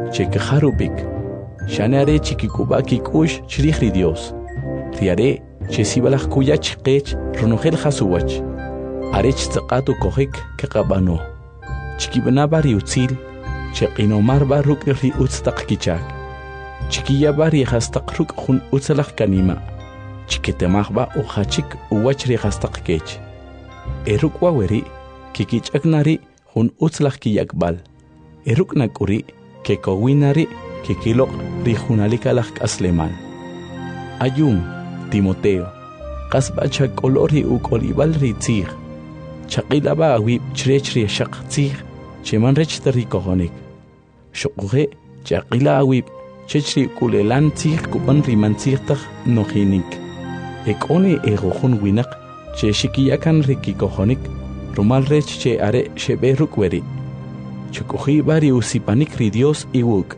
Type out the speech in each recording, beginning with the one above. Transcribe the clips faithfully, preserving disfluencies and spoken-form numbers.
Chekharubik. Shanare chikikubaki kush chirihri Dios. Riare chesibalach kuyach kech runogel hasuwach. Arech tzaqatu kohik kekabano. Chikibanabari utzil. Cheqinomar baruk ri utztaq kichak. Chikiyabari hastaq ruk hun utzalach kanima. Chiketemahba uhachik uwachri hastaq kech. Eruk waweri kikichaknari hun utzlach kiyakbal. Eruk nakuri kekowinari kikilok ri hunalikalach kaslemal. Ayum, Timoteo, kasbacha kolori ukolibal ri tzig. Chaqilaba awib chrechri shaq tzig. Cheman rech tarikohonik. Shokuhe chaqila awib chechri kulelan tzig kupan riman tzigtach nohinik. Ekoni egohun winak che shikiyakan rikikohonik. Rumal rech che are shebe rukweri. Chukuhi bari usipanik ri Dios iwuk.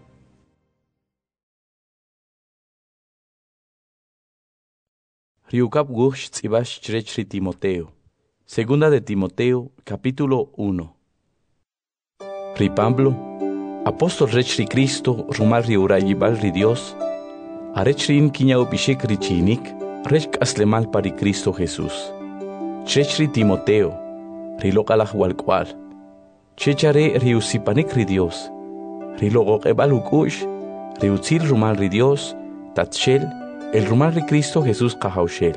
Riukap gush tzibash chrechri Timoteo. Segunda de Timoteo, capítulo uno. Ri Pablo, apóstol rechri Cristo, rumal ri urayibal ri Dios, arechri in kiñao bishik ri chinik, rech aslemal pari Cristo Jesús. Chechri Timoteo, ri lokalach walkwal. Chechare ri usipanik ri Dios, ri logok ebal ukush, ri utzil rumal ri Dios, tatshel, el rumal ri Cristo Jesús kahaushel.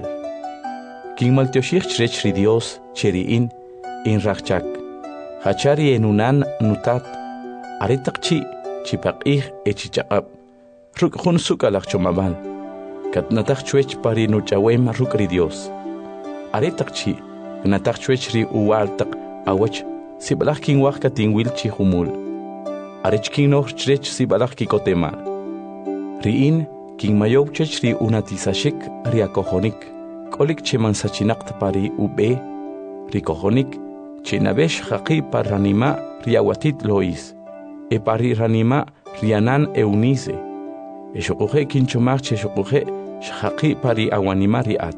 King maltioshich chechri Dios, cheri in, in rachchak. Hachari enunan nutat, aretakchi, chipaqih echichaqab. Ruk hun sukalach chomabal. Katnatach chuech pari nuchawem rukri Dios. Aretakchi, gnatach chuech ri uwaltak awach, sibalach king waka tingwil chi humul. Arech king noch chrech sibalach kikotemal. Riin, king mayob chech ri unatisashik ri akohonik. Kolik cheman sachinakt pari ube, ri kohonik. Chinabesh haqi par ranima riawatit lois. E pari ranima rianan eunice. E shokuhe kinchomach che shokuhe shaqi pari awanima riat.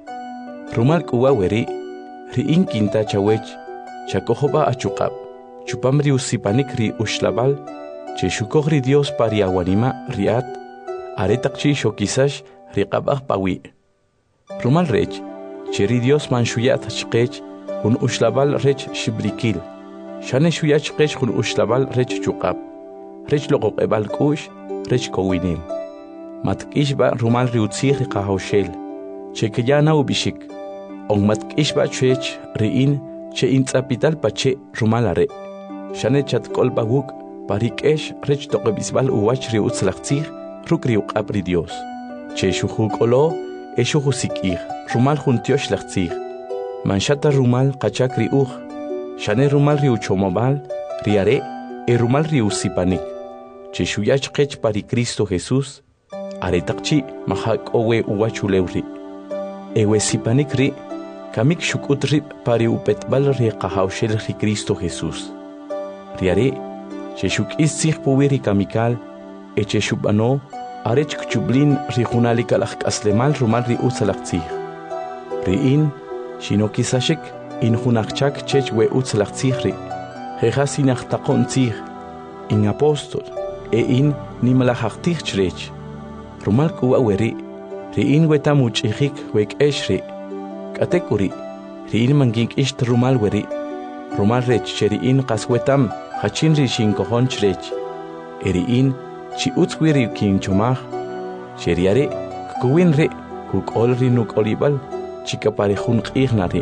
Rumal kuwaweri ri inkinta chawech chakohoba achukab. Chupamri usipanik ri ushlabal che shukohri Dios pari awanima riat. Aretakchi shokisash riqabah pawi. Rumal rech cheri Dios manshuyat chqech. Hun ushlabal rech shibrikil. Shane shuyach qesh hun ushlabal rech chuqab. Rech loqoq ebal kush, rech kowinim. Matkish ba rumal riutzir qahawshel. Che kiyana ubishik. On matkish ba chech riin che intzapital pache rumalare. Shane chat kolba wuk parikesh rech toqebisbal uwach riutzlaqtzir ruk riuqab ri Dios. Che shuhuk olo eshuhusikir. Rumal juntiosh laqtzir. Manshata rumal kachak riuj, shane rumal riuchomobal, riare, e rumal riusipanik. Che shuyach kech pari Cristo Jesús, aretakchi mahak owe uwachulewri. Ewe sipanik ri, kamik shukutri pari upetbal ri kahaushel ri Cristo Jesús. Riare, che shuk istzich puwiri kamikal, e che shubano, arech kchublin ri junalikalach aslemal rumal riutzalaktzich. Riin, Shino kisashik in hunachchak chech we utzlachtzihri. Jejas inachtaqontzih. In apostol. E in nimalachachtig chrech. Rumal kuaweri. Riin wetamuchihik wek eshri. Katekuri. Riin mangink isht rumal weri. Rumal rech cheriin kaswetam. Hachin rishin kohon chrech. Eriin chi utzwiri kin chomach. Cheriare. Kuwinre. Kuk olri nuk olibal. Chica parejun q'ignari.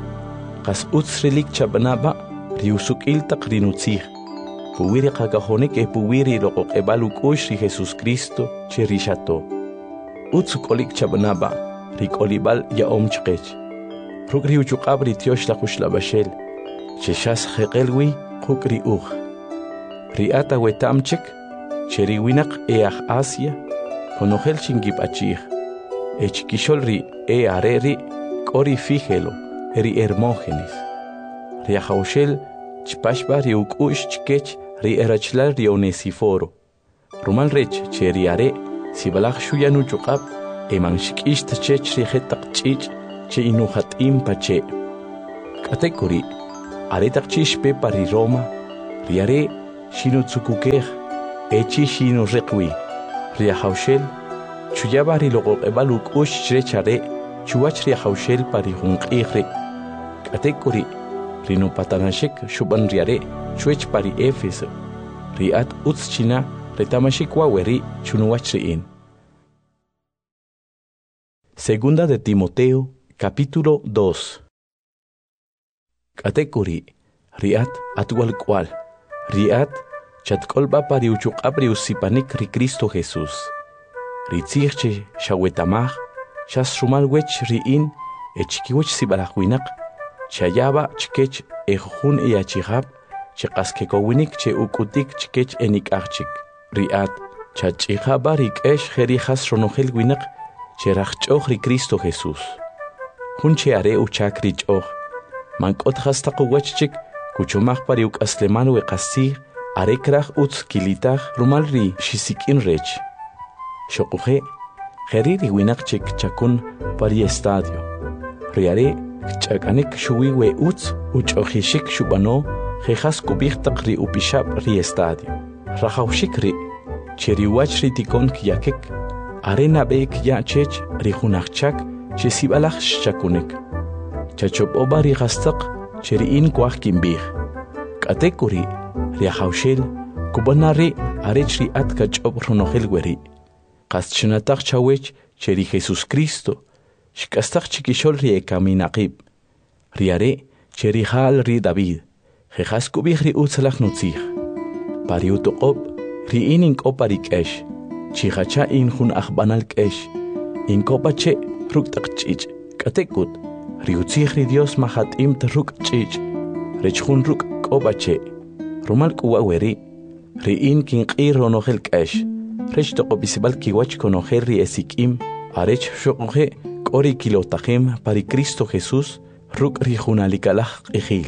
Qas utzrilik chabanaba riusuk iltaq rinutzih. Puwiri qakajonik e puwiri loqoq ebalukush ri Jesus Cristo che rishato. Utzuk olik chabanaba rik olibal ya omchqech. Ruk riuchuqab ri tiosh la kushlabashel. Che shas jeqelwi quk ri uj. Riata wetamchik che riwinaq e aj Asia konojel chingip achih. E chiquishol ri e areri Ori fíjelo, eri Hermógenes. Riajaushel, chpashba riukush chkech ri erachlal ri Onesiforo. Rumal rech cheriare, sibalach shuyanu chukab, eman shikisht chech ri hetak chich, che inuhat impache. Katekuri, aretak chishpe pari Roma, riare shinutsukukej, echi shino reqwi ria haushel chuyaba ri loqo ebaluk ush chre chuwach ria haushel pari hunqigre katekuri rino patanashik shuban riare chuech pari Éfeso riat uts china retamashik waweri chunuwachriin. Segunda de Timoteo, capítulo dos. Katekuri riat atwal kwal riat chatkolba pari uchuqabri usipanik ri Cristo Jesús ritzirche shawetamaj shas rumal wech riin echkiwech sibalajwinak chayaba chkech ejun iachihab chqaskekownik che ukutik chkech enikachik riat chachihaba rikesh jerijas ronojel winak cherachchoh ri Cristo Jesús hunche are uchakri choh mankot hastaqwachchik kuchumaj pari ukasleman weqasig arekraj utz kilitaj rumal ri shisikin rech shoquje jeriri winakchik chakun pari estadio riare chakanik shuwi we utz uchohishik shubano jejas kubij taqri upishab ri estadio rajawshik ri cheriwach ri tikon kyakek arena bek ya chech ri hunachchak chesibalaj chakunek chachop obari gastaq cheriin kwaj kimbij katekuri ri haushel kubanari arechri atka chob ronojel weri qaschnataq chawech cheri Jesus Cristo shkastaq chikishol ri kaminaqib riare cheri hal ri David jejas kubij ri utzlaj nutzij pari utoqob ri inin koparikesh chihacha in hun akhbanal kesh in kopache ruktaq chich katekut ri utzij ri Dios mahatim truk chich rechhun ruk kopache rumal kuwaweri ri in kinqir ronojel kesh rech toqobisibal kiwach konojel ri esikim arech shoqje kori kilotajim pari Cristo Jesús ruk ri junalikalaj qijil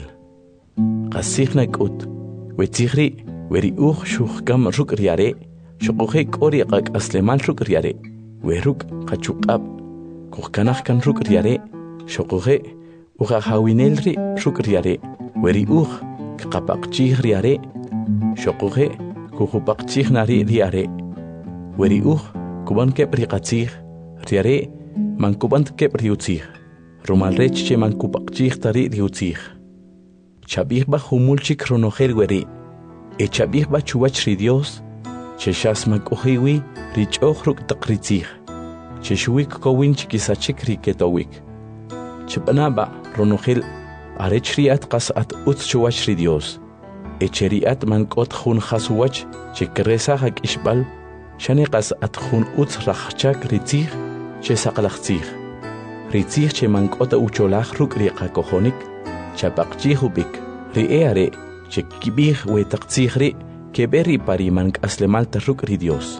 qasijna kut wetzigri weri uj shuhkam ruk riare shoqje kori qak aslemal ruk riare weruk qachuqab kuhkanaj kan ruk riare shoqje uja hawinelri ruk riare weri uj qapaqchij riare shoqje kuhupaqchij nari riare weri uj kuban kep riqatzij riare mankuban kep riutzij rumal rech che mankupaqchij tari riutzij chabij ba humulchik ronojel weri e chabij ba chuwach ri Dios che shas makujiwi richoj ruk taqritzij che shuwik kowin chikisachik riketowik chbanaba ronojel arech riat qasat utz chuwach ri Dios e cheriat mankot jun khasuwach che kresa hak ishbal shane qasat jun utz rajchak ritzij che saqlaqtzij ritzij che mankota ucholaj ruk riqa kojonik chapaqchij ubik ri eare che kibij wetaqtzij ri keberi pari mank aslemal taruk ri Dios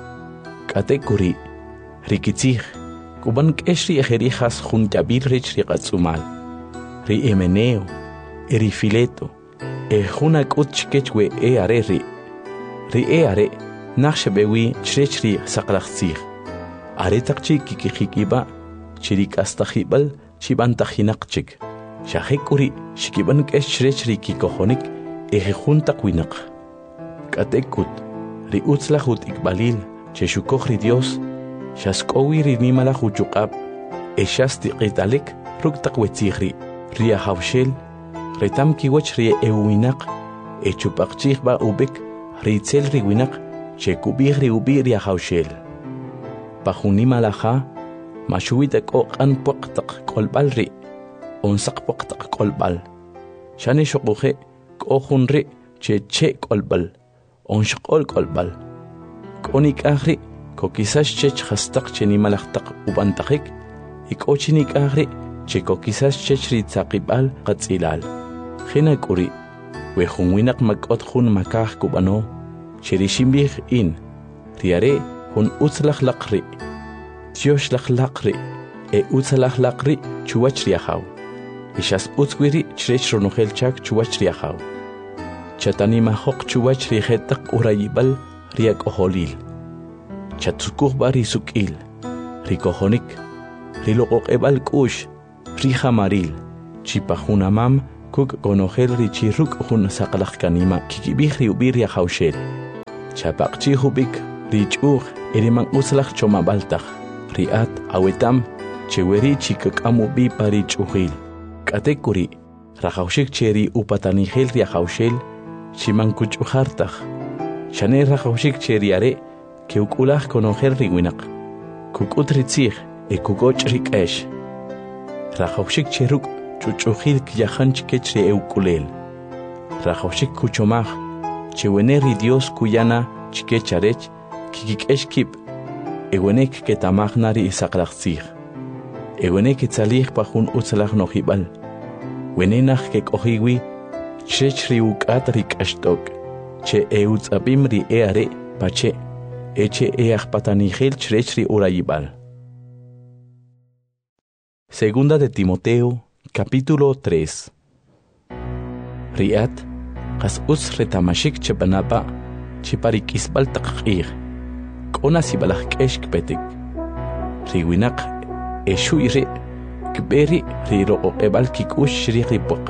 katekuri rikitzij kuban keshri ejerijas jun tabir rich riqatzumal ri Himeneo eri Fileto e juna kutchkech we eare ri ri eare naxbewi chrechri saqlaqtzij aretaqchi kikikiba chirik astajibal chibantajinaqchik shahekuri shikiban kechrechri kikojonik eje junta kwinaq katekut ri utzlajut ikbalil cheshukoj ri Dios shaskowi ri nimala juchuqab eshasti qitalik ruktaq wetzijri ri hawshel retam kiwach ri ewinaq echupaqchij ba ubik ri tzel ri winaq chekubij ri ubi ri hawshel pajunimalaja mashuwita qoqan poqtaq qolbal ri onsaq poqtaq qolbal shani shoquje qohun ri che che qolbal onshqol qolbal qonik ahri kokisas chech hastaq chenimalaqtaq ubantaqik ikochinik ahri che kokisas chech ri tsaqibal qatzilal khina quri we khunwinaq makot khun makaj kubano cherishimbi in riare hun utzlaj laqri Dios laqri e utzlaj laqri chuwach riahaw ishas utzwiri chrech ronojel chak chuwach riahaw chatanima hoq chuwach rihetaq urayibal riak oholil chatsukuj bari sukil rikojonik riloqoq ebal kush rihamaril chipajunamam kuk konojel richiruk jun saqlaj kanima kikibij riubir riahawshel chapaqchi hubik richuq eriman uslaq chomabaltaq riat awetam cheweri chikakamu bi parichuhil katekuri rajawshik cheri upatanihil riajawshel chimankuchuhartaq chane rajawshik cheri are keukulaj konojer riwinaq kukutritzij e kukoch rikesh rajawshik cheruk chuchuhil kiyajanch kechri eukulel rajawshik kuchomaj cheweneri Dios kuyana chikecharech kikikeshkip ewenek ketamajnari isaqlaqsij ewenek itzalij pajun utzalaj nojibal wenenaj kekojiwi chechri ukat rikashtok che eutzapim ri eare pache eche eajpatanijel chechri urayibal. Segunda de Timoteo, capítulo tres. Riat, qas us retamashik chepanapa, chiparikisbal taqir, kona sibalaj keshk petik. Riwinak, eshuire, kberi riro ebal kikush riripuq.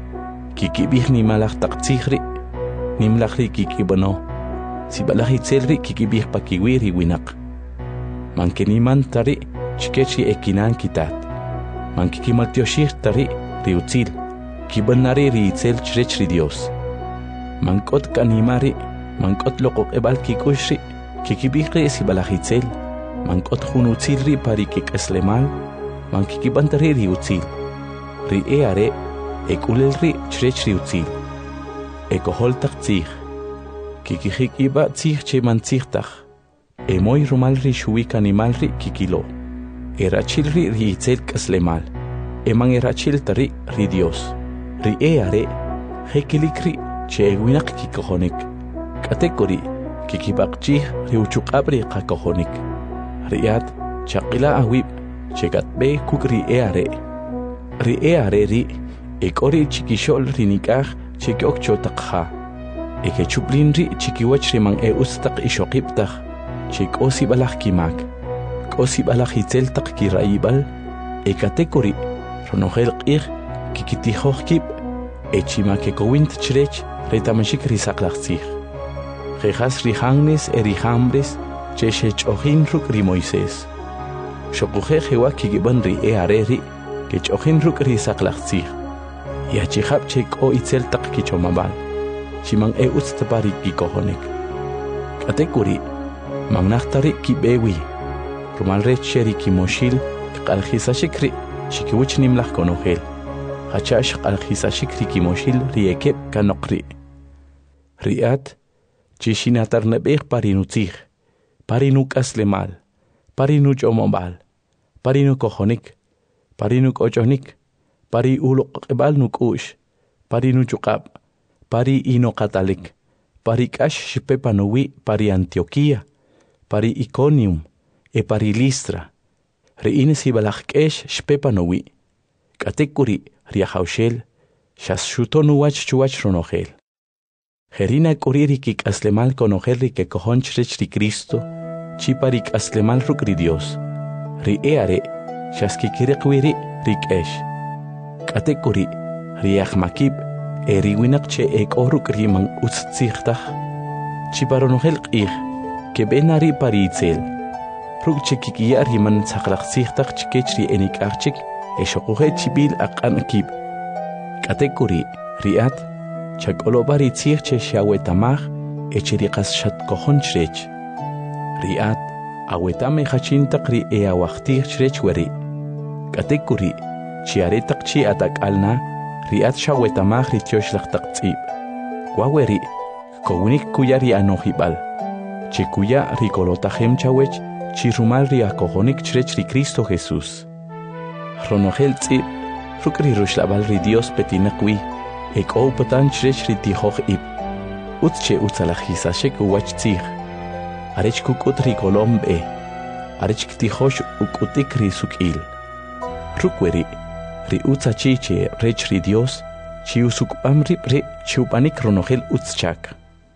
Kikibih ni malaj taqtzihri, nimlajri kikibano, sibalaj itzelri kikibih pakiwi riwinak. Mankeniman tari, chikechi ekinan kitat. Mankikimaltioshir tari riutzil, kibanari riitzel chrechri Dios. Mankot kanimari, mankot loqoq ebal kikushri, kikibihri sibalajitzel, mankot junutzilri pari kikeslemal, mankikibantari riutzil. Ri eare, ekulelri chrechri utzil. Ekoholtak tzig, kikijikiba tzig che mantzigtach, emoy rumalri shuik animalri kikilo. Erachilri riitzel kaslemal, eman erachil tari ri Dios. Ri eare, hekilikri che ewinak kikohonik. Katekori, kikibakchih riuchukabri kakohonik. Riat, chakila awib, chegatbe kuk ri eare. Ri eare ri, ekori chikishol rinikaj chekiok chotakha. Eke chuplin ri chikiwach riman e ustak ishokiptaj, chikosi balaj kimak. Osi balajitzel tak kirayibal, ekatekori, ronojel qir, kikitijojkip, echimakekowint chrech, retamashik risaqlaqtzij. Jejas rihangnes erihambres, cheshech ojin ruk ri Moisés. Shokuje jewa kigiban ri eareri, kech ojin ruk risaqlaqtzij. Yachihab chek o itzel tak kichomabal, chimang e utstapari kikohonek. Katekori, magnachtari kibewi. Rumalre cheri kimoshil, qaljisashikri, chikiwich nimlaj konojel. Hachash qaljisashikri kimoshil riekep kanokri. Riat, chishinatar nebej parinutzij, parinuk aslemal, parinuch omobal, parinuk ojonik, parinuk ojonik, pari uloqebal nukush, parinuchukab, pari inokatalik, pari kash shipepanowi, pari Antioquía, pari Iconium, e pari Listra, riines ibalajkesh shpepanowi, katekuri riajaushel, shashutonuwach chuwach ronojel. Jerina kuririkik aslemal konojel ri kekohonch ri Cristo, chiparik aslemal ruk ri Dios, ri eare, shaskikirikwiri rikesh. Katekuri riajmakib, e riwinak che ekoruk riman utztzigtaj, chiparonojel qij, kebenari paritzel. Ruk chikikia riman tzaqlaqtzigtaj chikechri enikajchik, eshokuhe chibil aqanakib. Katekuri riat, chakolobari tzig che shawetamaj, echiriqas shatkohon chrech. Riat, awetame hachintaq ri eawajtij chrech weri. Katekuri, chiaretak chi atak alna, riat shawetamaj ri tioshlaqtaq tzib. Waweri, kowinik kuya ri anojibal. Chikuya rikolotajem chawech, chirumal ri akohonik chrech ri Cristo Jesús. Ronojel tzib, rukri rushlabal ri Dios petinakwi, ek oupatan chrech ri tijoj ib. Utche utzalajisashek uwach tzig. Arech kukut ri kolombe, arech ktijosh ukutik ri sukil. Rukweri, ri utzachiche rech ri Dios, chi usukpam ri pre chupanik ronojel utzchak.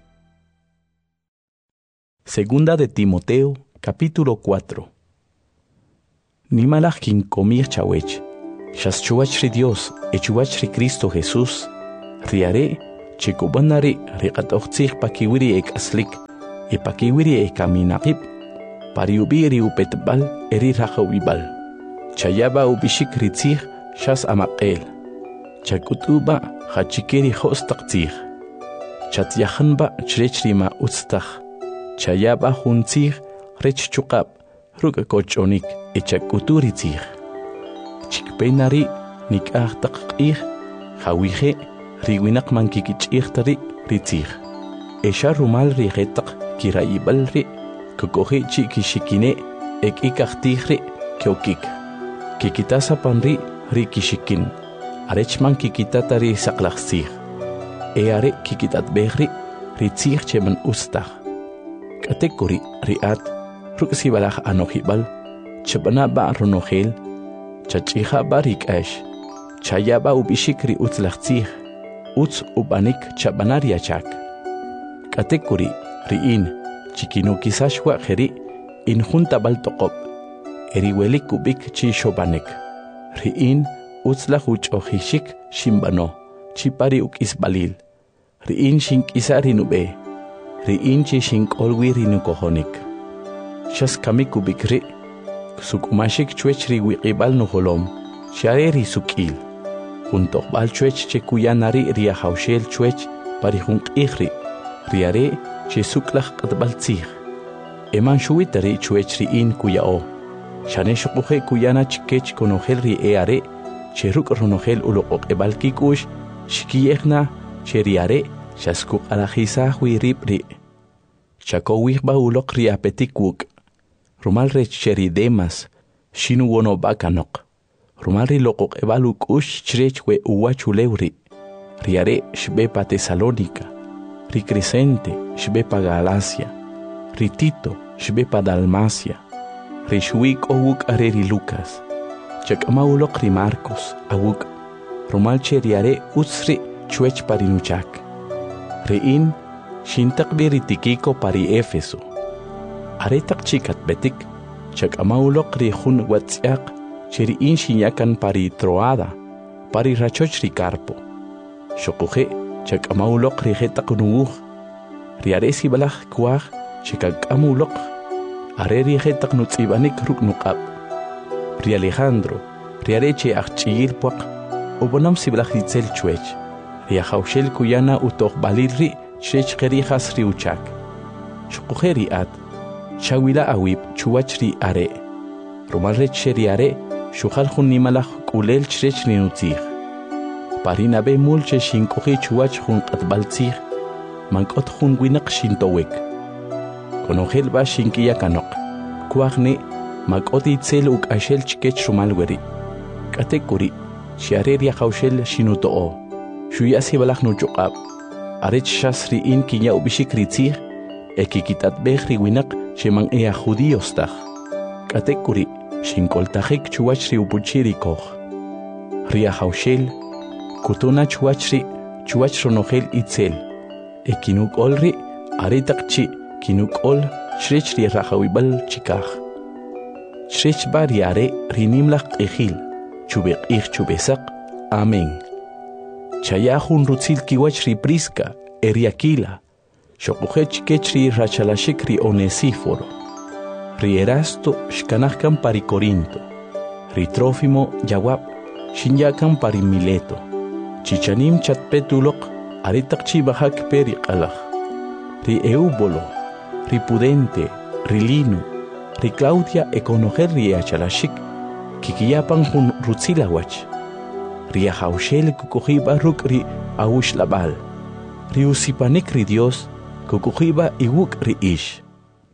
Segunda de Timoteo, capítulo cuatro. Nimalaj kin komir chawech, shas chuwach ri Dios, e chuwach ri Cristo Jesús, riare, chikubanari, riqatochtzig pakiwiri ek aslik, Ipakiwiri e kaminakip, pariubiri upetbal eri rakawibal. Chayaba ubishik ritzih shas amakel. Chakutuba hachikeri hostaktzih. Chatyahanba chrechrima utstakh. Chayaba huntzih rech chukab ruka kochonik echakuturitzih. Chikpenari nikah takqih hawije riwinak mankikichihtari ritzih. Esha rumal rigetak kiraibalri kukohi chikishikine ek ikahtihri kyokik. Kikitasa panri rikishikin. Arechman kikitatari saklaksih. Eare kikitat behri ritzih cheman ustah. Katekuri riat ruksibalah anohibal chabana ba ronohel chachiha barik ash chayaba ubishikri utzlachtzih utz ubanik chabanariachak. Katekuri riin chikino kisashwa heri injunta baltokop eriwelik kubik chishobanek riin utzlach uchohishik shimbano chipari ukisbalil riin shinkisari nube riin chishinkolwi rinukohonik shaskamik kubikri sukumashik chwechri wiqibal nuholom shareri sukil junto bal chwech chekuyanari riahaushel chwech parihunqihri riare chesuklach qatbaltzih eman shuitari chwechri in kuyao shaneshuquje kuyana chikech konohel ri eare cheruk ronohel uloqoq ebalkikush shikiyekna cheriare shaskuk alajisa huiripri chakowihba uloq ri apetikwuk rumal rech cheri demas shinu wono bakanok rumal ri loqoq ebaluk ush chrechwe uwachulewri riare shbepa Tesalónica ri Crescente shbepa Galacia ri Tito shbepa Dalmacia ri shwik owuk areri Lucas chakama uloq ri Marcos awuk rumal cheriare utsri chwech parinuchak riin shintakbi ri Tikiko pari Éfeso aretak chikat betik chakama uloq ri jun watziak cheri in shinyakan pari Troada pari rachoch ri Carpo shokuje chakama uloq ri jetak nuuj riare sibalaj kuaj chikakama uloq are ri jetak nutzibanik ruk nuqab ri Alejandro riare che achchiyil puaq ubonam sibalaj ritzel chwech ri ajaushel kuyana utoq balirri chech qerijas ri uchak shokuje ri at chawila awib chuwach ri are rumal rech sheri are shukhal jun nimalaj kulel chrech ninutzih parina be mulche shinkoji chuwach jun qatbaltzih mankot jun winaq shintowek konojel ba shinkiya kanok kuajne makot itzel uk ashel chikech rumal weri katekuri shiare ri ajaushel shinutoo shuya sibalaj nuchuqab arech shasri in kinya ubishik ritzih ekikitat behri winaq sheman ea judíos taj katekuri shinkoltajik chuwachri upuchiri koj ria haushel kutuna chuwachri chuwach ronojel itzel ekinuk olri aretakchi kinuk ol shrechri rajawibal chikaj shrech bariare rinimlaq q'ijil chubeq'ij chubesaq amén chayajun rutzil kiwach ri Prisca eriakila shokujech kechri rachalashik ri Onesíforo ri Erasto shkanajkan pari Corinto ri Trófimo yawab shinyakan pari Mileto chichanim chatpetuloq aretak chibajak peri qalaj ri Eubolo ri Pudente ri Lino ri Claudia ekonojel ri achalashik kikiyapan jun rutzilawach ri ajaushel kukujiba ruk ri awushlabal ri usipanik ri Dios kukujiba iwuk ri ish.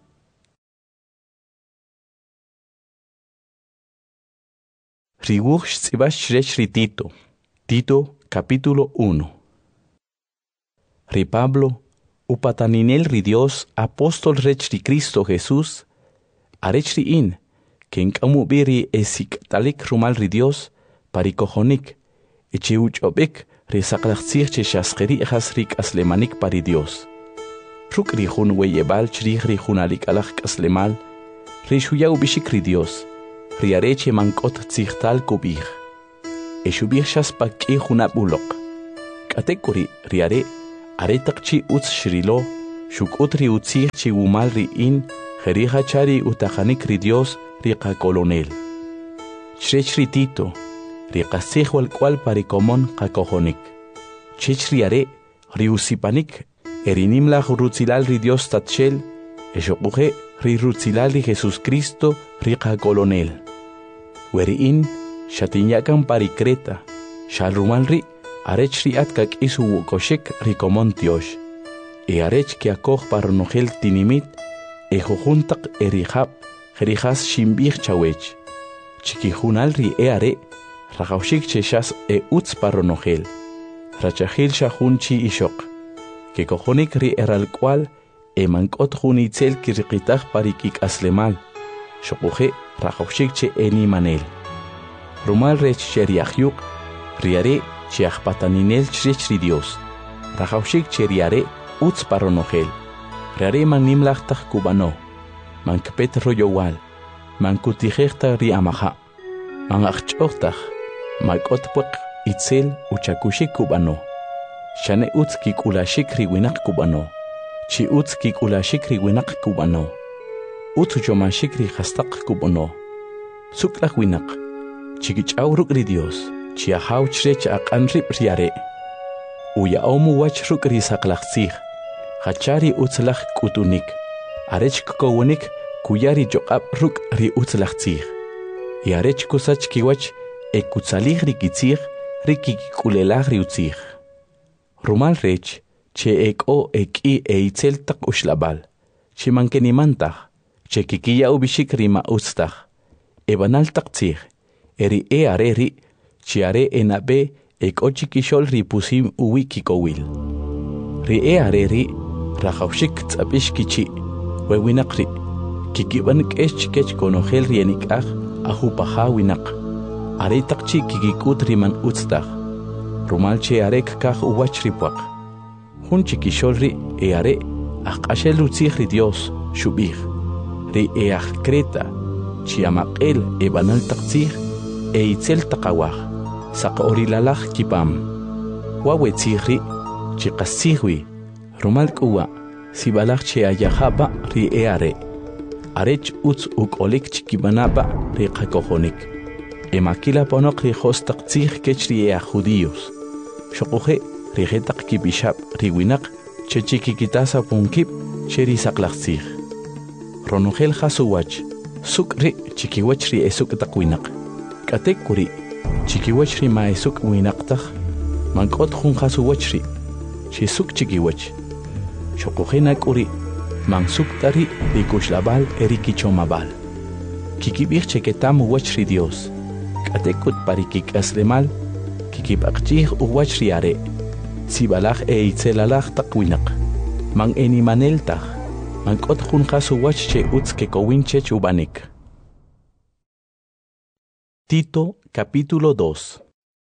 Riwuk tzibach shrech ri Tito. Tito capítulo uno. Ri Pablo upataninel ri Dios apóstol rech ri Cristo Jesús arech ri in ken kamu biri esik talik rumal ri Dios parikojonik echiuch obek ri saklachtzir che shaskeri jas rik aslemanik pari Dios ruk ri jun weyebal chrij ri junalik alaj kaslemal ri shuya ubishik ri Dios ri areche mankot tzihtal kubij eshubij shaspaki junab ulok katekuri ri are aretakchi utz shrilo Shukut ri utzih chi wumal ri in, jerija chari utajanik ri Dios riqa colonel. Chrech ri Tito, riqa sih wal cual parikomon qakojonik. Chech ri are, ri usipanik, erinim la rutzilal ri Dios tatchel, eshokuje ri rutzilal ri Jesus Cristo riqa colonel. Weri in, shatinyakan parikreta, shal rumal ri, arech ri atkak isu wukoshek rikomon Tiosh. E arech ki akoj paronogel tinimit, e jojuntak erihab, jerijas shimbih chawech. Chikijunal ri e are, rajaushik cheshas e utz paronogel. Rachahil shahun chi ishok. Que cojonik ri eral cual, e mankot junitzel kirqitaj parikik aslemal. Shokuje rajaushik che eni manel. Rumal rech cheriahyuk, riare chiahpataninel chrech ri Dios. Rajaushik cheriare, utz paronogel. Rare man nimlachtaj kubano. Man kpet royowal. Man kutijechta ri amaha. Man achchoktaj. Man otpuk itzel uchakushik kubano. Shane utz kikulashik ri winak kubano. Chi utz kikulashik ri winak kubano. Utz uchomashik ri hastak kubano. Suklaj winak. Chikichaw ruk ri Dios. Chi ahaw chrech aqanrib riare. Uya omu wach ruk ri saklachzig. Hachari utzlach kutunik. Arech kowonik kuyari joqab ruk ri utzlachzig. Y arech kusach kiwach e kutzalig ri kitzig ri kikulelag ri utzig. Rumal rech che eko eki e itzel tak ushlabal. Che mankenimantag. Che kikiya ubishik ri ma ustag. E banal takzig. Eri e are ri. Che are enabe eko chikishol ri pusim uwi kikowil. Ri e are ri. Rajaushik tzapish kichi, wewinakri, kikiban kech kech konogel rienikaj, ahupaha winak. Are takchi kikikut riman utztag. Rumalche arek kaj uwachripuak. Hun chikisholri e are, akashel utzig ri Dios, shubig. Ri e ajkreta, chiamaqel e banal takzig, e itzel takawaj, saqorilalaj kipam. Wawetzigri, chikasigwi. Rumal kuwa, si balak che ayahaba ri e are. Arech utz ukolik chikibanaba ri qakojonik. E makila ponok ri hostak tzig kech ri e judíos. Shokuje ri getak kibishab ri winak che chikikitasa punkip che ri saklachzig. Ronogel hasuwach, suk ri chikiwach ri esuk tak winak. Katek kuri, chikiwach ri ma esuk winak tak. Mankot jun hasuwach ri, che suk chikiwach. Shokujena kuri, mansuk tari rikushlabal erikichomabal. Kikibich cheketam uwach ri Dios. Katekut parikik aslemal, kikibakchih uwach ri are. Sibalaj e itzelalaj takwinak. Man enimaneltaj, man kot junjas uwach che utz kekowinche chubanik. Tito capítulo dos.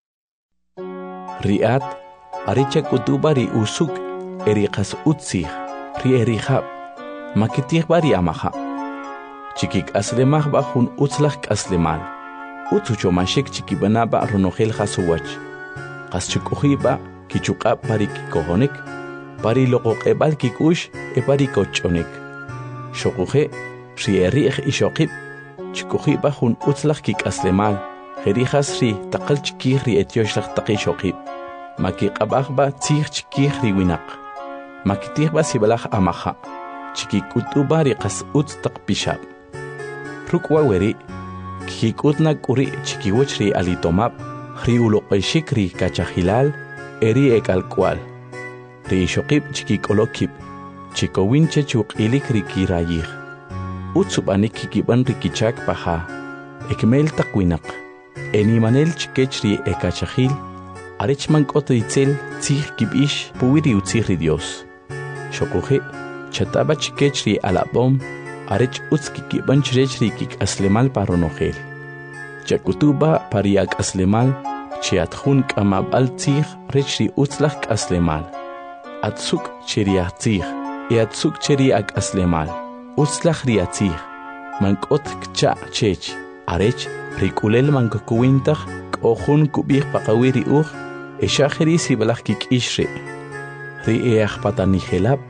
Riat, arecha kutuba ri usuk. Erikas utzig, ri erihab, makitig bari amaha. Chikik aslemah bajun utzlach aslemal. Utzuchomashik chikibanaba ronogel hasuwach. Kaschukuhiba, kichukab pari kikohonik, pari loqoqebal kikush, e pari kochonik. Shokuje, ri erih ishokib, chikuhiba jun utzlach kik aslemal, jerijas ri takal chikih ri etioshlach takishokib. Makikabahba tzig chikih ri winak. Makitihba sibalaj amaha, chikikutuba riqas utz takpishab. Rukwa weri, kikutna kuri chikiwach ri alitomab, ri uloqeshik ri kachahilal, eri ekalkwal. Ri shokib chikikolokib, chikowinche chuqilik ri kirayih. Utsubanik kikiban ri kichak paha, ekmel takwinak. Enimanel chikech ri ekachahil, arech mankot itzel tzig kibish puwiri utzig ri Dios. Shokuje, chataba chikech ri alabom, arech utz kikiban chrech ri kik aslemal paronogel. Chakutuba pariak aslemal, chiatjun kamabal tzig rech ri utzlach aslemal. Atzuk cheriach tzig, e atzuk cheriak aslemal. Utzlach ri atzig, mankot kcha chech, arech rikulel mankokuwintach, kojun kubih pakawiri uch, e shacheri sibalach kik ishre. Ri each patanigelab,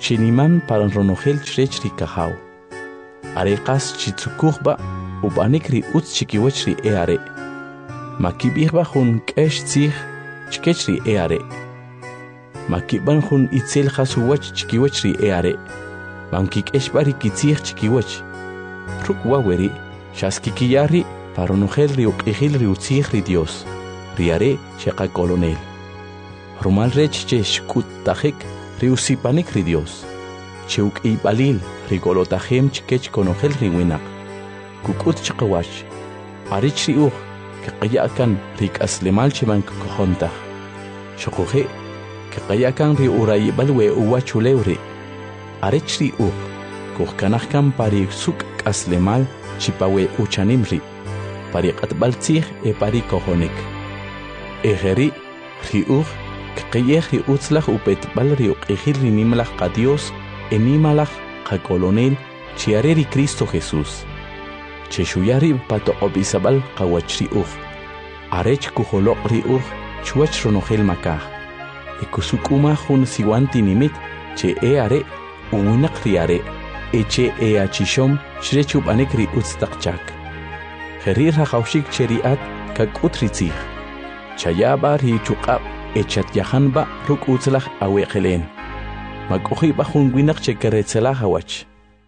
chiniman para ronogel chrech ri kahau. Areqas chitsukuhba ubanik ri utz chikiwech ri e are. Makibihba hun kesh tzih chkech ri e are. Makiban hun itzel khasuwach chikiwech ri e are. Mankik eshbari kitzih chikiwech. Ruk waweri shaskikiyari para ronogel ri uqihil ri utzih ri Dios. Ri are sheqa colonel. Rumal rech che shkut tajik ri usipanik ri Dios. Cheuk i balil ri golotajem chkech konogel ri winak. Kukut chakawash. Arich ri uj kaqayakan ri kaslemal chiman kukohontah. Shokuhe kaqayakan ri urayibalwe uwachulewri. Arich ri uj kuhkanahkan pari suk kaslemal chipawe uchanimri. Pari qatbaltzih e pari kohonik. Ejeri ri uj kaqayeh ri utzlaj upetbal ri uqihil ri nimlaj qa Dios enimalaj qa colonel chiare ri Cristo Jesús. Cheshuyari pato obisabal qa wach ri uj. Arech kuholoq ri uj chuach ronogel makaj. E kusukuma jun siwanti nimit che e are uwinak ri are. E che e achishom shrech ubanik ri utztaqchak. Jeri rajawshik cheriat kakut ri tzih. Chayaba ri chuqab echat yahanba ruk utzlaj aweqelen. Makujiba jun winak chekeretzelaj awach.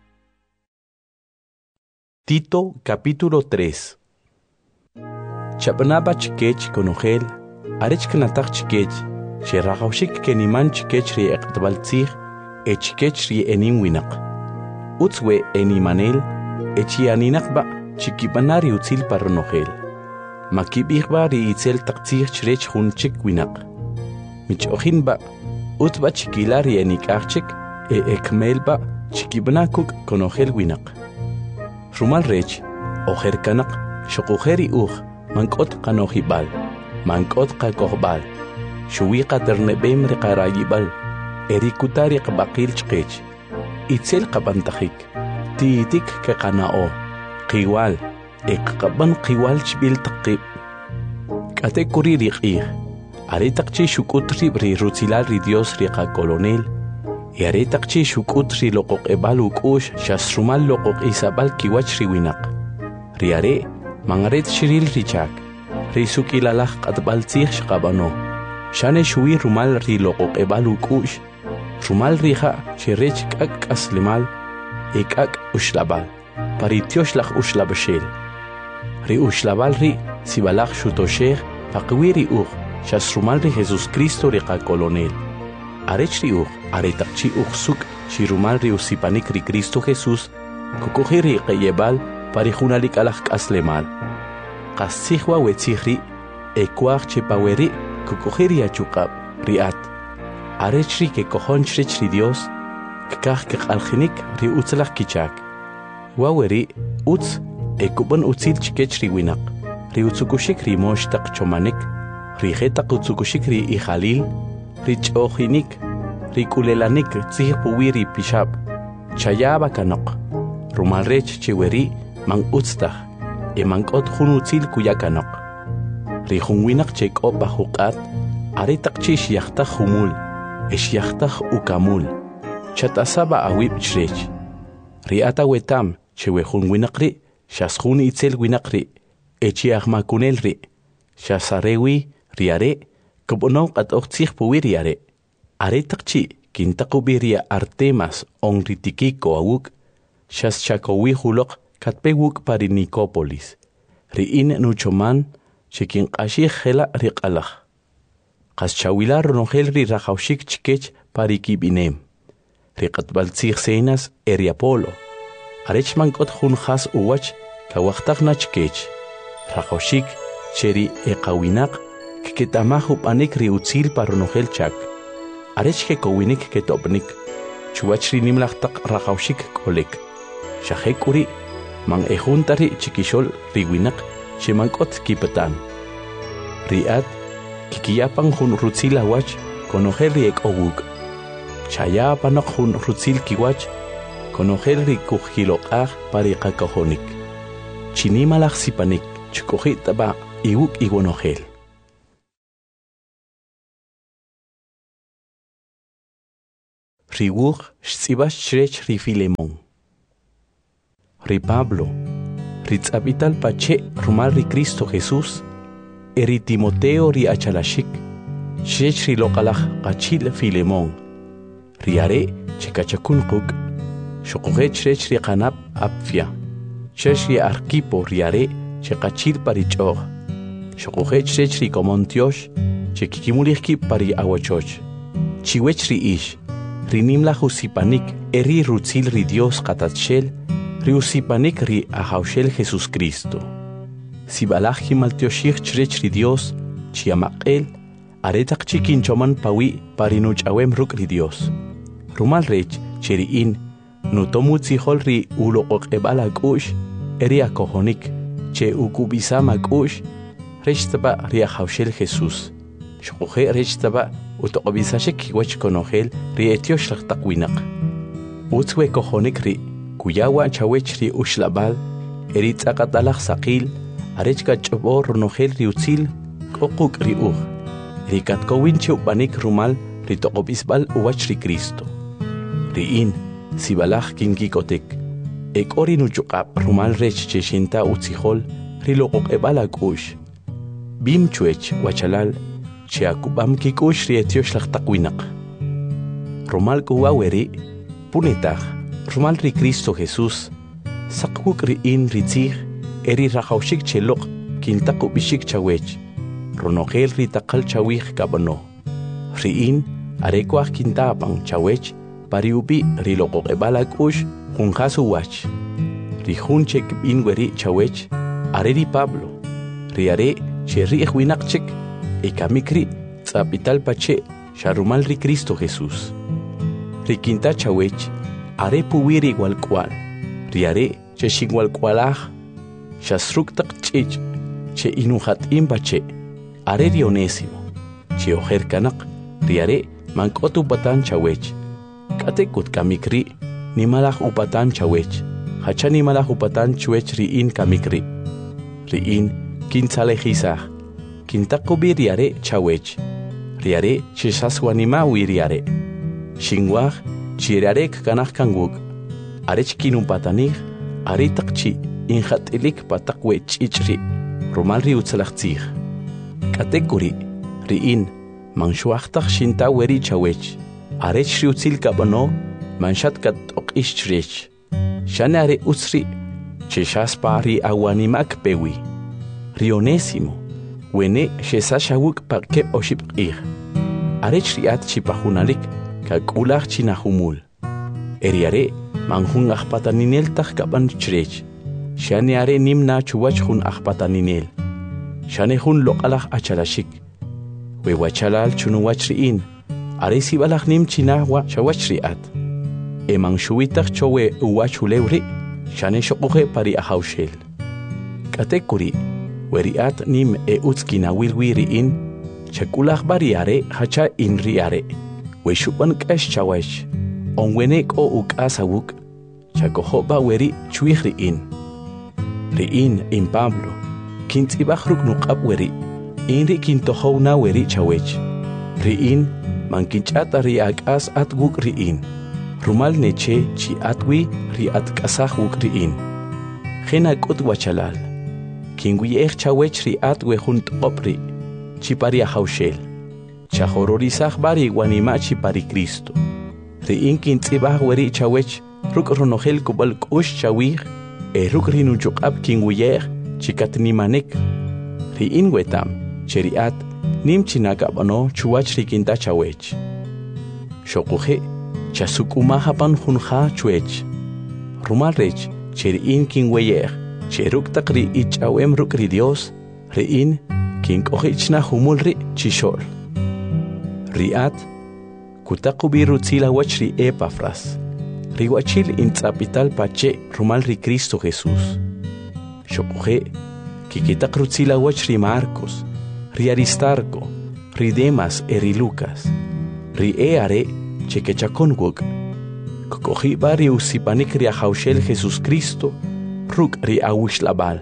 Tito capítulo tres. Chapnaba chikech konogel, arech knatak chikech, cherajawshik keniman chikech ri eqtbaltzih, e chikech ri enim winak. Utzwe enimanel, echianinakba chikibanari utzil parnogel. Makibihba ri itzel taqtzih chrech jun chik winak. Mich ojinba, utba chikilari enikachik, e ekmelba chikibnakuk konogel winak. Rumal rech, ojer kanak, shokujeri uj, mankot kanojibal, mankot kakohbal, shuwiqa ternebem riqarayibal, erikutari qabaqil chqech, itzel qabantajik, tiitik keqanao, qiwal, ekqaban qiwal chbil taqib. Kate kuri riqih, aretaqchi shukutri ri rutzilal ri Dios riqa colonel, y aretaqchi shukutri loqoq ebal ukush shasrumal loqoq isabal kiwach ri winak. Ri are, mangaret shiril richak, ri sukilalaj qatbaltzih shqabano, shane shuwi rumal ri loqoq ebal ukush, rumal rija shirech kak aslimal, ekak ushlabal, paritiosh ushlabashel. Ri ushlabal ri sibalaj shutosheh, faqwiri uj, shasrumal ri Jesus Cristo riqa colonel. Arech ri uj, aretaqchi uj suk, shirumal ri usipanik ri Cristo Jesús, kukuji ri qeyebal, parijunalik alaj kaslemal. Qasihwa wetzih ri, ekuaj chepaweri, kukuji ri achukab, riat. Arech ri ke kohonch rech ri Dios, kkaj keqaljinik ri utzlaj kichak. Waweri, utz, ekuban utzil chikech ri winak, ri utzukushik ri moshtaq chomanik, ri jetaq utzukushik ri ijalil, ri ch'ojinik, ri kulelanik tzih puwiri pishab, chayaba kanok, rumal rech cheweri man utztaj, e mankot jun utzil kuyakanok. Ri jun winak chekopa huqat, aretaq chish yachtaj humul, esh yachtaj ukamul, chatasaba awib chrech. Ri ata wetam chewe jun winak ri, shas jun itzel winak ri, echi ahmakunel ri, shasarewi ri are, Kobono at oxig puwiri are. Aretaqchi, kintakubiria Artemas on ritikiko awuk, shas chakowi hulok katpewuk pari Nicópolis. Riin nuchoman, chikin ashig hela riqalaj. Qas chawila ronogel ri rajawshik chikech pari kibinem. Riqatbaltzig senas eriapolo. Arech mankot jun has uwach, kawachtakna chikech. Rajawshik, cheri eqawinak, Ketamaju panik ri utzil parunogel chak. Arech ke kowinik ke topnik. Chuachri nimlachtak rajawshik kolek. Shahekuri, man ejuntari chikishol riwinak, shemankot kipatan. Riat, kikiyapan jun rutzil awach, konogel ri ek owuk. Chayapanok jun rutzil kiwach, konogel ri kujilokaj pari kakohonik. Chinimalaj sipanik, chukojitaba iwuk iwonogel. Riguj xtzibash chrech ri Filemón. Ri Pablo, ri tzapital pache rumal ri Cristo Jesús, eri Timoteo ri achalashik, chrech ri loqalaj qachil Filemón. Ri are chekachakun quk, shoqoje chrech ri qanab apfia, chrech ri Arquipo ri are chekachil parichog, shoqoje chrech ri Comontiosh, chekikimulihki pari awachoch. Chiwech ri ish, ri nimla usipanik eri rutzil ri Dios qatatshel, ri usipanik ri ahaushel Jesus Cristo. Si balaj maltioshich chrech ri Dios, chiamaqel, aretak chikin choman pawi parinuch awem ruk ri Dios. Rumal rech cheriin, nutomutzi hol ri uloqok ebala kush, eri akohonik, che ukubisama kush, rechtaba ri ahaushel Jesus. Shoqoje rechtaba utoqobisashek wach konogel ri etiosh taqwinak. Utzwe kohonik ri kuyawa chawech ri ushlabal eri tzaqatalaj saqil arechka ch'obor runogel ri utzil qoquk ri uj. Ri katkowin chupanik rumal ri toqobisbal uwach ri Cristo. Ri in sibalaj kinkikotek. Ek ori nuchuqab rumal rech cheshinta utzihol ri loqoq ebala kush. Bim chuech wachalal che akubam kikush ri etiosh taqwinak. Rumal kuwaweri punetag rumal ri Cristo Jesús saquk ri in ri tzig eri rajawshik chelok kintaku bishik chawech ronogel ri taqal chawij kabano ri in arekwaj kintapang chawech pariubi ri loqoq ebala kush junjasu wach ri junchek bin weri chawech are ri Pablo ri are che ri ejwinaqchek ekamikri tzapital pache sharumal ri Cristo Jesús. Ri quinta chawech are puwiri igual cual, ri are che igual cualaj, shasruktak chich, che inuhat imbache, are ri onésimo, che ojer kanak, ri are mankot upatan chawech, katekut kamikri, ni malaj upatan chawech, hacha ni malaj upatan chwech ri in kamikri, ri in kintzalejizaj, kintakubi ri are chawech, ri are che shaswanima ri are. Shingwaj, chirarek kanaj kanguk, arech kinumpatanij, aritakchi, injatilik patakwe chichri, rumal ri utzalachtzij. Katekuri, ri in, manshuachtak shinta weri chawech, arech ri utzil kabano, manshat kat ok ishrech. Shane are utzri, cheshaspa ri awanimak pewi. Ri onésimo, wene shesashawuk parke oshipqij. Arech ri at chipahunalik, kakulaj chinahumul. Eriare manjun ajpataninel tajkapan chrech. Shane are nimna chuwach jun ajpataninel. Shane jun loqalaj achalashik. Wewachalal chunuwach riin. Are sibalaj nim chinahwa chawach riat. Eman shuitaj chowe uwach ulewri. Shane shoqoje pari ahaushel. Katekuri. Weriat nim e utzkinawilwi riin. Chakulaj bariare hacha in riare. Weshupan kash chawech, onwenek o uk asawuk, chakohoba weri chuich riin. Riin in Pablo, kintibajruk nukab weri, inri kintohona weri chawech. Riin, mankinchata ri akas atguk riin. Rumal neche chi atwi ri atkasahuk riin. Gena kot wachalal. Kinguiech chawech ri atwe junt opri, chiparia haushel. Chahororizaj bari guanimachi pari Cristo. Riin kintzibaj weri chawech, ruk ronogel kubal kush chawij, e ruk rinuchukab kinguyej, chikatnimanek. Riin wetam, cheriat, nim chinakabano chuwach rikinta chawech. Shokuje, chasukumahapan junja chuech. Rumalrech, cheriin kingweyej, cheruk takri ichawem ruk ri Dios, riin, kinkojichna humulri chishol. Riat, kutakubi rutzila wachri Epafras, riwachil in tzapital pache rumal ri Cristo Jesús. Shokuje, kikitak rutzila wachri Marcos, ri Aristarco, ri Demas eri Lucas, ri eare chekechakonguk, kokojiba ri usipanik ri ahaushel Jesus Cristo, ruk ri awishlabal.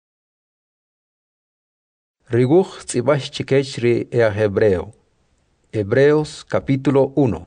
Riguj tzibach chikech ri ea hebreo. Hebreos capítulo uno.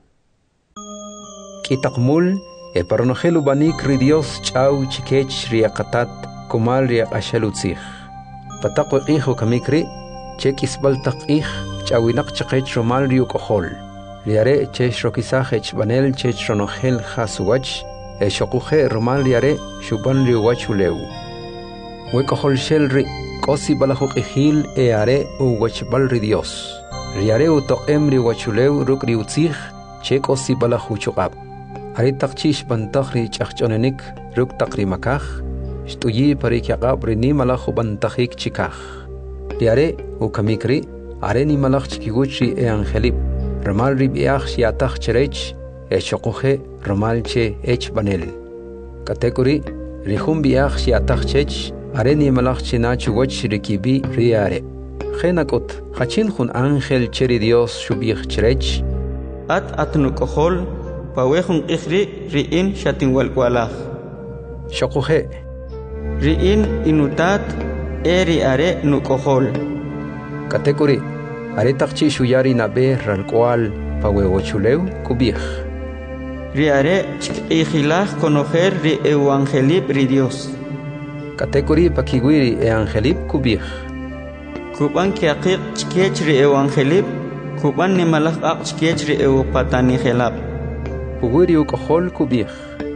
Kitakmul e paronogelu banik ri Dios chau chikech riakatat kumal riak ashalutzich. Patakwe iho kamikri chekis baltak ich chawinak chakech romal riuk ohol. Riare chech rokisachech banel chech ronogel hasuwach e shokuje romal riare shuban riuwachuleu. Wekohol shel ri kosi balahuk ihil e are u wachbal ri Dios. Riare u toqem riuwachuleu ruk riutzich chek osi balahuchukab. Ari takchish bantach ri chachchonenik ruk takri makach shtuyi parik yaqab rini malahu bantachik chikach. Riare u kamikri are ni malach chikiguchi e angelip romal ri biach shiatach cherech e shokuje romal che ech banel. Kategori rihum biach shiatach chech are ni malach chinachu wach rikibi riare. Genakot hachin hun angel cheri Dios shubich cherech at atnukohol pawehun ikhri riin shatin walkwalach. Shokuje Riin inutat eri are nukohol. Kategori are takchi shuyari nabe ralkwal pawewochuleu kubich. Riare chikihilach conocer ri evangelip ri Dios. Kategori pakiguiri e angelip kubich. Kuban kiaqik chikech ri evangelip kuban ni malach aq chikech ri ewapatani helap. Puguri ukohol kubich.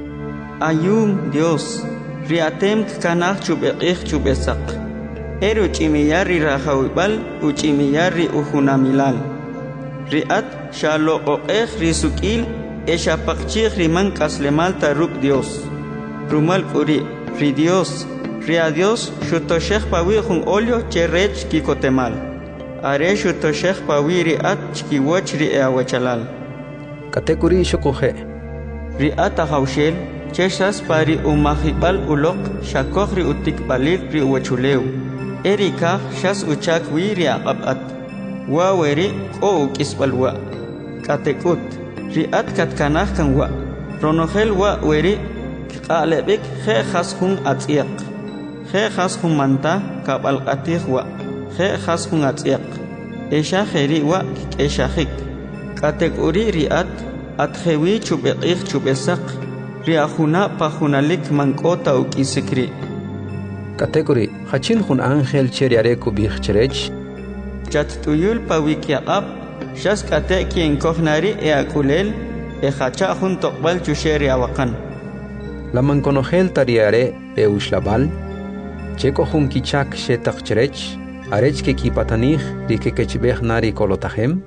Ayum Dios riatem kanach chubekich chubesak. Eru chimiyari rahawibal uchimiyari uhunamilal. Riat shalo oqech risukil eshapakchich riman kaslemal taruk Dios. Rumal kuri ri Dios ria Dios shutoshech pawi jun olio cherech kikotemal. Are shutoshech pawi riat chkiwoch ri eawachalal. Kategori shokuje Riat ahawshel cheshas pari umahibal ulok shakoch ri utikbalil ri uwachuleu. Erika shas uchak wiri aqabat. Wa weri ko ukisbalwa. Katekut riat katkanach kan wa. Ronogel wa weri qalebik khe khashun atiq. Khe khashun manta kabal qatih wa. Khe khashun atiq. Esha kheri wa eshahik. Katekuri riat atkhewi chubeqih chubesak. Riahuna pahunalik mankota ukisikri. Kategori hachin hun angel cheriare kubich cherech Chat tuyul pawikiaqab shas kate kien kohnari e akulel e hacha hun tokbal chusheri awakan. Laman konogel tariare e ushlabal cheko hun kichak shetak cherech arech ke kipatanich di ke kechbech nari kolotahem.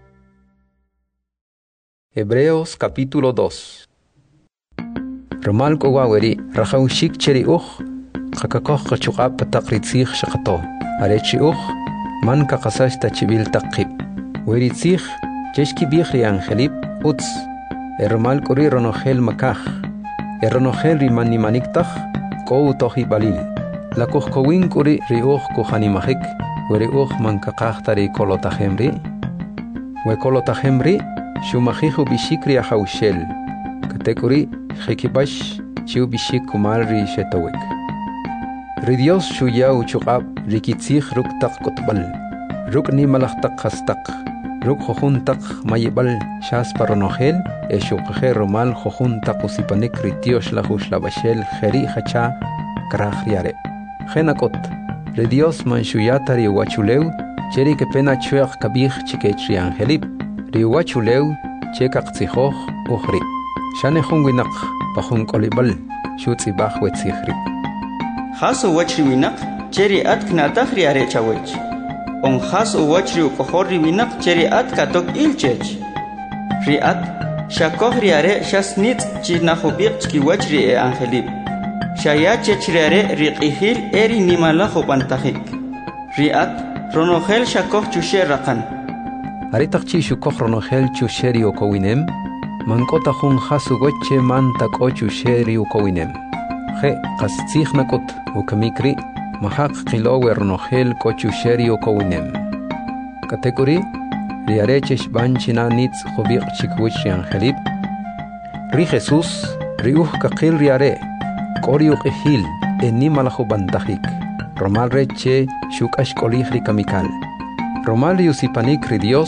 Hebreos capítulo dos. Romal kogaweri rahaushik cheri uch Kakakoh kachukab patakritzich shakato. Arechi uch man kakasash tachibil takib. Weritzich cheshki bichri angelip utz. Eromal kuri ronogel makach. Eronogel rimani maniktach kou tohi balil. Lakuch kowin kuri riuch kuhanimahik. Weri uch man kakach kolotahemri. We kolotahemri shumahihu bishikri ahaushel. Katekuri hikibash chiu bishik kumalri shetowek. Ri Dios shuya uchukab rikitzich ruk tak kotbal. Ruk ni malachtak hastak. Ruk jojuntak mayibal shas paronogel e shukje romal jojuntak usipanik ritios la huslabashel jeri hacha krachriare. Genakot. Ri Dios man shuyatari wachuleu cheri que pena chuach kabich chikechri angelip. Ri wachuleu chekak tzihoch uhri. Shane hunginak pahun kolibal shutzibach wetzichri. Hasu wachri winak cheri at knatach riare chawech. On hasu wachri ukohori winak cheri at katok ilchech. Riat shakoh riare shas nit chinahubik chki wachri e angelip. Shaya chechriare riqihil eri nimalaho bantahik. Riat ronogel shakoh chushe rakan. Aritakchi shukoh ronogel chusheri okowinem. Mankota hun hasu goche man tako chusheri okowinem. Je qastzich nakot ukamikri mahak qilowe ronogel kochusheri okowinem. Kategori riarechesh banchina nitz jubik chikwichi angelip. Ri Jesus riuh kakil riare koriuk ehil enimalajo bantajik. Romal reche shukash kolihri kamikal. Romal yusipanik ri Dios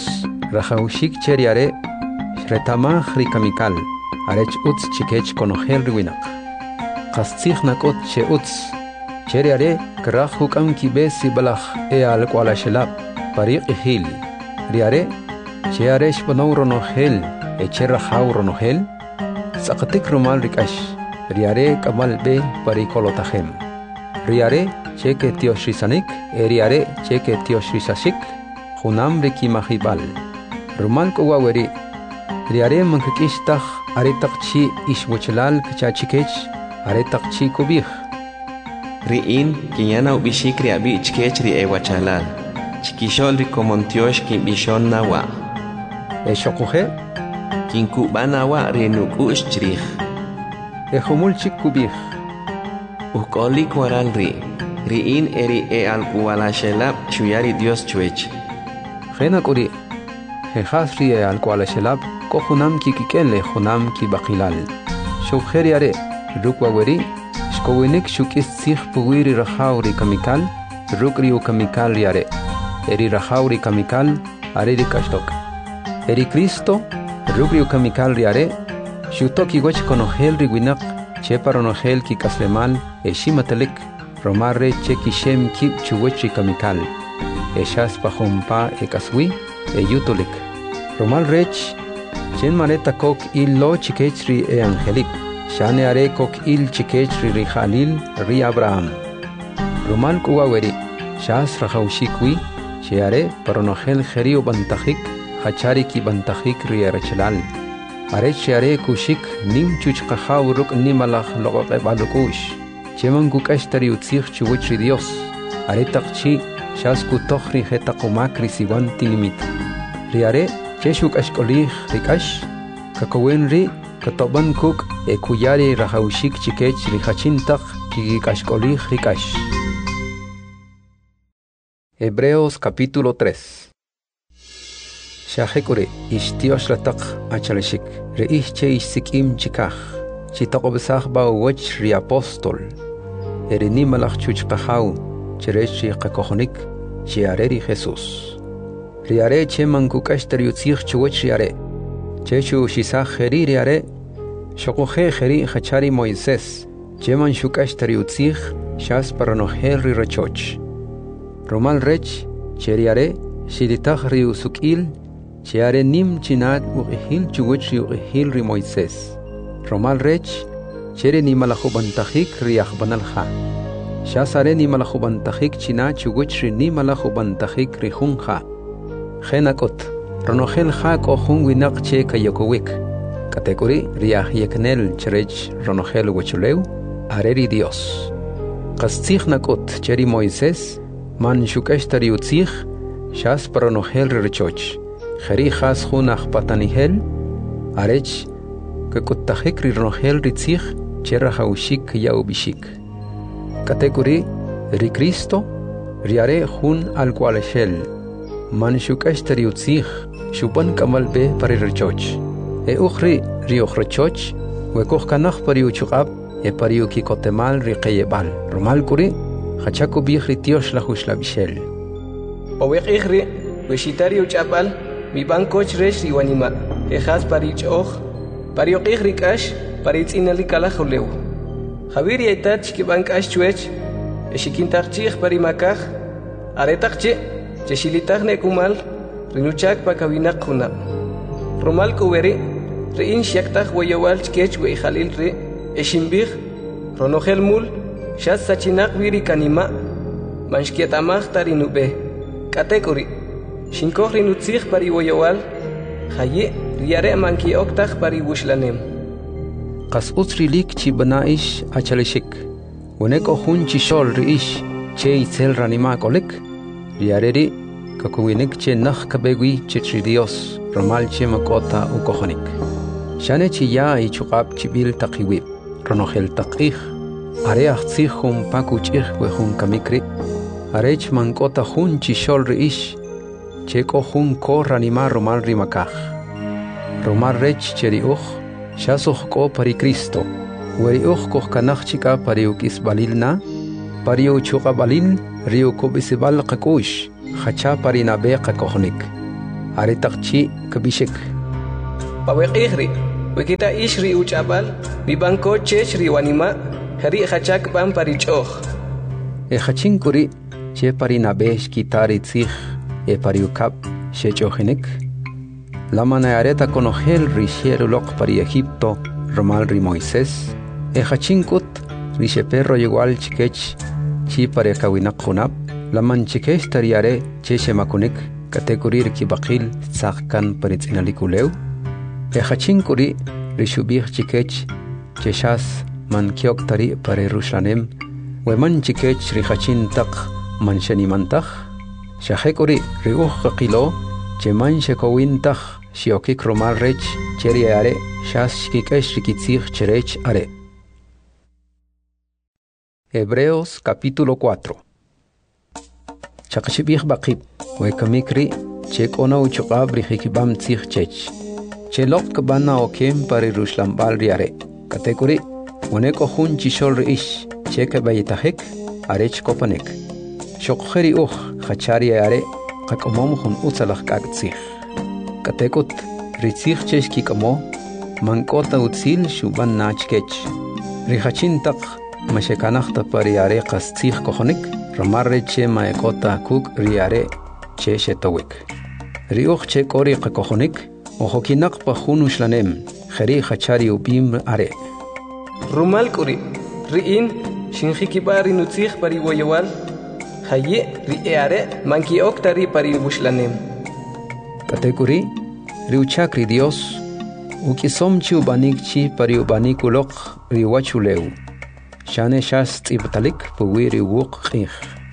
Rajaushik cheriare, Shretamah rikamikal, Arech uts chikech konogel riwinak. Kastzich nakot che uts, Cheriare, Krach hukam kibesi balach e al kuala shelab, Pariq ihil, Riare, Chearesh bonauro nohel, e cherrahau nohel, Sakatik rumal rikash, Riare kamal be parikolotahem. Riare, cheke tiosrisanik, e riare, cheke tiosrisashik, Junam riki mahibal. Rumal kowaweri, Riare mankakishtach, Aretak chi ishwachalal kachachikech, Aretak chi kubich. Riin, Kiana ubishik riabi chkech ri ewachalal. Chikishol ri komontiosh kin bishon nawa. E shokuhe? Kin kubanawa ri nukush chrich. E humul chik kubich. Ukoli kwaral ri. Riin eri e al kuala shelab chuyari Dios chuech. Gena kuri. Hejas ri e al kuala shelab ko junam ki kikele junam ki bakilal. Shukher yare rukwaweri. Shkowinik shukis sich puwiri rahauri kamikal, rukri u kamikal yare. Eri rahauri kamikal, areri kastok. Eri Cristo, rukri u kamikal yare, shutoki goch konogel riwinak, cheparonogel ki kaslemal, e shimatelik, romarre cheki shem kip chugochi kamikal. E shas pahumpa e kaswi, e yutulik. Romal rech, chen mareta kok illo chikechri e angelik. Shane are kok il chikech ri Khalil ri Abraham. Rumal kuwaweri, shas rahaushikwi, sheare paronogel gerio bantahik, hachari ki bantahik ri arachalal. Are sheare kushik nim chuchkahaw ruk nimalach logoke balukush. Cheman kukashtari utzich chuwich Dios. Are takchi shas kutochri hetakumak ri siwan tilimit. Riare cheshuk ashkolich rikash, kakowen ri Katoban kuk e kuyari rahaushik chikech rihachintak kikashkolih rikash. Hebreos capítulo tres. Shahekure ishtiosh ratak achaleshik reich che isikim chikach chitokobsach ba wach ri apostol erini malach chuchqahau cherechi qakohonik chiareri Jesus. Riare che mankukash teriutzich chuwach riare. Chechu shisach heri riare, shokohe heri hachari Moisés, cheman shukash tariutzich, shas paranohel ri rachoch. Romal rech, cheriare, shiditach ri usukil, cheare nim chinat uihil chuwich ri uihil ri Moisés. Romal rech, chere ni malachubantahik ri achbanalha. Shasare ni malachubantahik china chuwich ri ni malachubantahik ri hunha. Genakot. Ronogel hak o hun winak che kayokowik. Kategori riah yeknel cherech ronogel wachuleu areri Dios. Kastzich nakot cheri Moisés man shukashtari utzich shas paronogel rechoch. Jeri has hunach patanihel arech kakutahik ronogel ritzich chera haushik yaubishik. Kategori ri Cristo riare hun al kualeshel. Man shukashtari utzich Shupan kamal be pari rechoch. E ukhri riuch rechoch, wekoch kanach pari uchukab, e pari ukikotemal riqeyebal. Romal kuri, hachaku bihri tiosh la hush la bishel. Owek ikhri, weshitari uchapal, mi bankoch resh riwanima. E khas pari uchoch, pari ukikhri kash, pari tzinali kalachuleu. Javiri etach ki bankash chuech, e shikintakchich pari makach, aretakche, cheshilitach nekumal, Rinuchak pa kawinak kuna. Romal kuweri, rein shaktach wayawal chkech wey Khalil re, eshimbich, ronogel mul, shas sachinak wiri kanima, manshkietamach tarinube. Kategori, shinkoch rinutzich pari wayawal, haye riare manki oktach pari wushlanem. Kas utsrilik chi banaish achaleshik, weneko hun chishol riish, che itzel ranima kolik, riareri, Kakuwinik che nach kabegwi che Dios, romal che makota ukohonik. Shane chi ya i chukab chibil takiwib, ronogel takich, areach tzihum pakuchich wehun kamikri, arech mankota hun chishol reish, cheko hun ko ranima romal rimakach. Romal rech cheriuch, shasuch ko pari Cristo, weriuch koch kanach chika pariuk isbalilna, pariu chukabalil, riu kobisibal kakush, Hacha parinabe kakohnik. aretaqchi kabishik. Paweqihri, wikita ishri uchabal, mi banko chechri wanima, hari hachak ban parichoh. E hachinkuri, che parinabesh kitari tzich, e pariukap, shechohinik. La manayareta conogel rishier ulok pari Egipto, romal ri Moisés. E hachinkut, rishe perro igual chikech, chi pare kawinak hunap. La manchikesh tariare, cheche makunik, kategorir ki bakil, tzakkan paritz inalikuleu. E hachinkuri, rishubih chikech, cheshas, man kiok tari pare Rushlanem. We man chikech rihachin tak man shanimantach. Shahekuri riuch kakilo, che man shekowintach, shiokik romal rech, cheri are, shas shikikesh rikitzich cherech are. Hebreos capítulo cuatro. Chakshibich bakib, we kamikri, chek ona uchukab rihikibam tzich chech. Chelok kabana okem pare Rushlambal riare. Katekuri, uneko hun chishol reish. Cheke bayitahik, arech kopanek. Shokheri uch, hachari are, kakomom hun utzalach kagtzich. Katekut, ritzich chesh kikamo, mankota utzil shuban nachkech. Rihachin tak, mashekanachta pari are kastrich kohonik, ramarre che maekota kuk riare che shetowik. Riuch che kori kakohonik, ohokinak pa hun ushlanem, kheri hachari ubim are. Rumal kuri, riin, Shinjikibari nutzich pari woyawal, haye riare manki oktari pari bushlanem. Katekuri, riuchakri Dios, ukisomchi ubanikchi pari ubanikulok riwachuleu. Shane shas tibtalik puwiri wuk ich.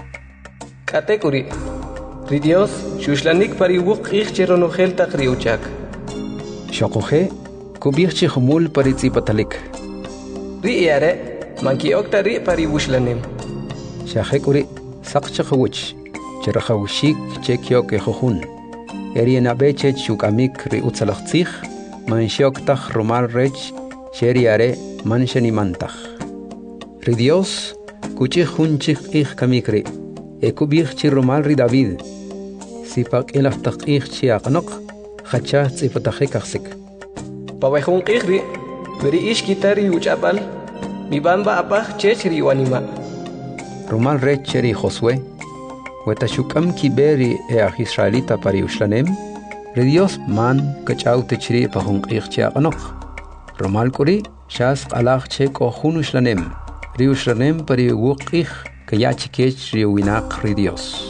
Katekuri, ri Dios, shushlanik pari wuk ich cheronogel tak riuchak. Shokohe, kubirchi humul pari tibtalik. Riare, manki oktari pari bushlanem. Shahekuri sakchakhuch cherahawshik chekyok ehohun. Erien abeche chukamik ri utzalachtzich manshioktach romal rech cheriare manshenimantaj. Ri Dios kuchich hunchich ich kamikri ekubich chi romal ri David. Sipak ilaftach ich chi aqnok khachah tzipatachikaksik. Pawehun qihri veri ish kitari uchabal mi bamba apach chechri wanima. Romal recheri Josué, wetashukam kiberi e a Israelita pari ushlanem, re Dios man kachaute chri pahun ichchi aqnok. Romal kuri shas qalach che ko hun ushlanem, ri ushlanem pari wuqich kayachikech ri winak ri Dios.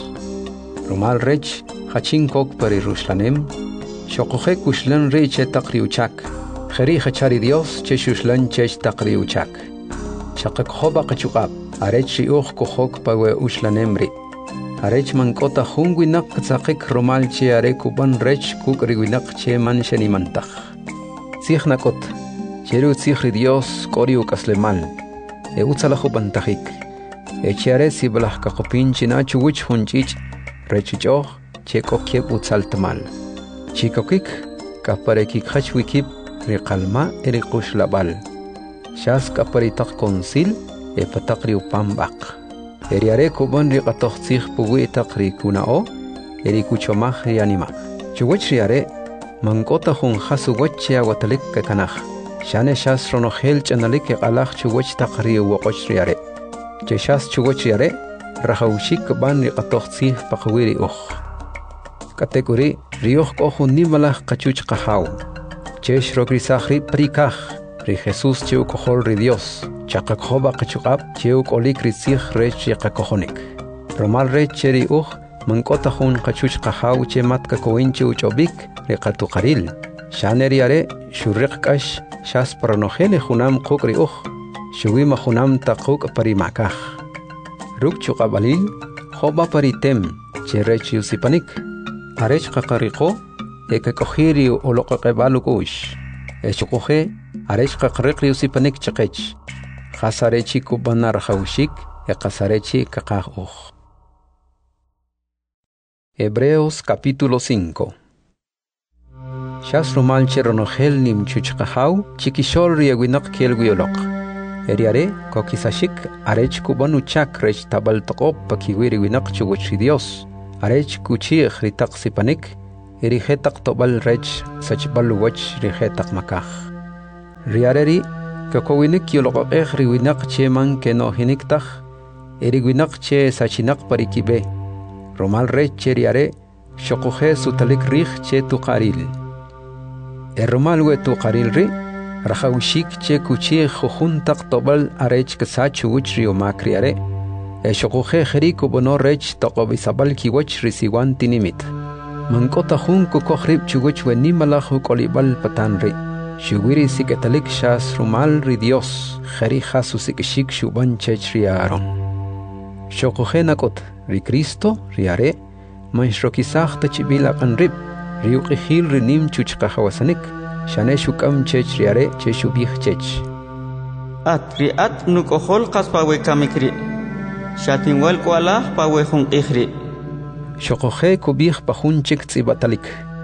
Romal rech hachin kok pari rushlanem, shokohe kushlan re che takri uchak, kheri hachari Dios che shushlan che takri uchak. Shakak hoba kachukab, arech riuch kohok pawe ushlanemri. Arech mankota hungwinak tzakik romal che are kuban rech kuk riwinak che man shenimantach. Tzich nakot, cheru tzich Dios kori ukaslemal, e utzalachu bantachik. E chiare si balach kakopin chinachu wich hunchich, rechuchoch che kokieb utzaltamal. Chikokik, kaparekik hachwikib, riqalma erikush labal. Shas kaparitak konsil e patakri upambak. Eriare kuban ri qatoxtzich puwi takri kunao eri kuchomach ri anima. Chuwech riare mankota hun khasu wachya watalik kanach. Shane shas ronohel chanalik qalach chuwech takri waqoch riare. Che shas chuwech riare rahawshik ban ri qatoxtzich paqwiri ukh. Kategori riuch ko hun nimalach qachuch qahaw. Che shrokri sakhri prikach. Ri Jesús cheu kohol ri Dios, chakakhoba kachukab cheu kolik ri sich rech yakakohonik. Romal rech cheri uch, mankota hun kachuch kahaw che matka koin cheu chobik ri katukaril. Shaneri are, shurrik kash, shas pranohele hunam kuk ri uch, shuwima hunam takuk parimakach. Ruk chukabalil, hoba paritem, che rech yusipanik. Arech kakariko, eke kohiri olokakabalukush. Echukohe, arech kakrekri usipanik chakech. Khasarechi kubana rahawshik, e khasarechi kakahuch. Hebreos capítulo cinco. Shas romal cheronogel nim chuchkahaw, chikishol riawinak kielguiolok. Eriare, kokisashik, arech kubanu chak rech tabal tokop pakiwiri winak chugochi Dios. Arech kuchich ritak sipanik, erihetak tobal rech sachbal wach rihetak makah. Riareri kakowinik yoloqeq riwinak che man keno hiniktaj eriwinak che sachinak parikibe. Romal rech che riare shoqoje sutalik rih che tuqaril. Erromal we tuqaril ri rajawshik che kuchi khuntak tobal arech kasach wich rio makriare. E shoqoje kheriku bono rech taqobisabal kiwach risiwan tinimit. Mankota hun kukohrib chuguch we nimalaju kolibal patanri. Shuwiri siketalik shas rumal ri Dios, kheri jasu sikishik shuban chechriaron. Shoqoje nakot ri Cristo riare, manshrokisak tachibila qanrib, riuqihil rinim chuchqahawasanik, shane shukam chechriare che shubih chech. At ri at nukohol qaspawe kamikri. Shatinwal kwala pawe hun ihri. Shoqoje kubih pahun chik tsibatalik.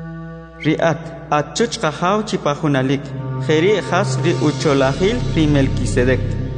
Riat at chuch qahaw chipahunalik. Kheri khas ri ucholahil ri Melquisedec.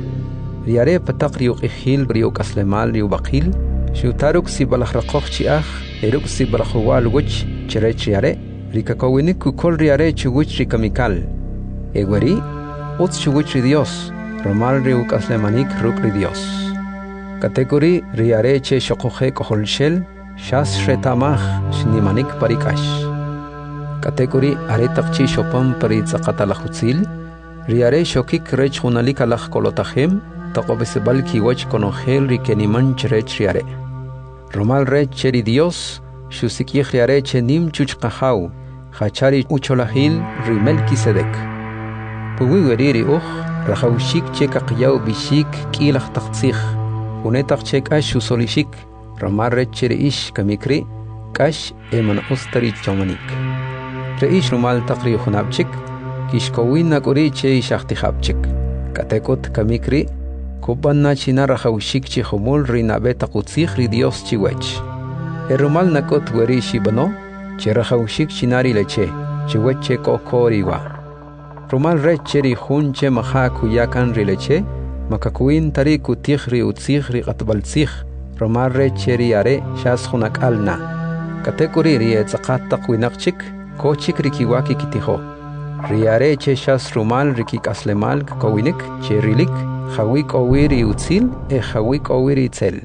Riare patak riuqihil riuq aslemal riubaqil. Shutaruk si balahraqoq chiah. Eruk si balahwal wich cherech riare. Rikakowinik kukol riare chuguch rikamikal. Egwari uts chuguch ri Dios. Romal riuq aslemanik ruk ri Dios. Kategori riare che shoqoje koholshel. Shas retamah shnimanik parikash. Kategori aretakchi shopam paritzaqatalahutzil. Riare shokik rech hunalik alach kolotahem. Taqobisebal kiwach konogel rikeniman cherech riare. Romal rech cheri Dios. Shusikich riare che nim chuchqahaw. Hachari ucholahil ri Melquisedec. Puwiweriri uch. Rajawshik che kaqyaw bishik kilach taqtzich. Unetak chek ash usolishik. Romal rech cheri ish kamikri. Kash eman ustari chomanik. Reish rumal taqri hunabchik. Kishkowin nakuri che ishaqtihabchik. Katekot kamikri. Kubanna china rajawshik chi humul rinabe taqutzich ri Dios chiwech. Erumal nakot weri shibano. Che rajawshik chinari leche. Chiweche kokoriwa. Rumal rech cheri hun che maha kuyakan rileche. Makakuin tari kutich ri utzich ri qatbaltzich. Romal rech cheri are shas hunak alna. Katekuri ri etzaqat taqwinaqchik. Kochik rikiwaki kitiho. Riare che shas rumal rikik aslemal kawinik che rilik. Hawik owiri utzil e hawik owiri itzel.